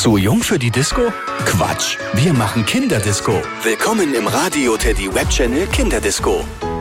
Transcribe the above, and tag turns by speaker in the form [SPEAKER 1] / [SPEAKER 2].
[SPEAKER 1] Zu jung für die Disco? Quatsch, wir machen Kinderdisco. Willkommen im Radio Teddy Web Channel Kinderdisco.